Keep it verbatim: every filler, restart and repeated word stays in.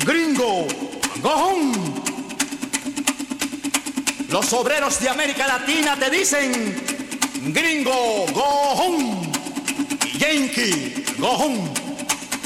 Gringo, go home. Los obreros de América Latina te dicen, gringo, go home. Yankee, go home.